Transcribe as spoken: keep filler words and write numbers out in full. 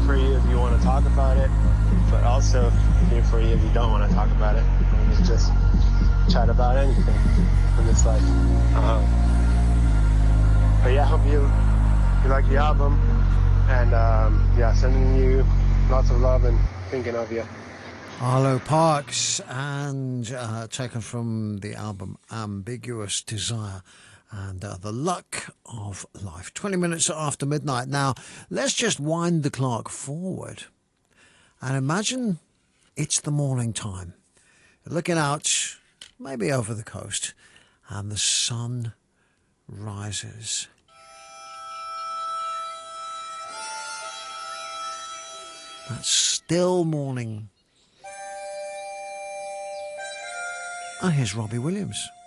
for you if you want to talk about it, but also here for you if you don't want to talk about it. We can just chat about anything in this life. Um, but yeah, I hope you you like the album, and um, yeah, sending you lots of love and thinking of you. Arlo Parks, and uh, taken from the album Ambiguous Desire and uh, The Luck of Life. twenty minutes after midnight. Now, let's just wind the clock forward and imagine it's the morning time. You're looking out, maybe over the coast, and the sun rises. That still morning. And here's Robbie Williams.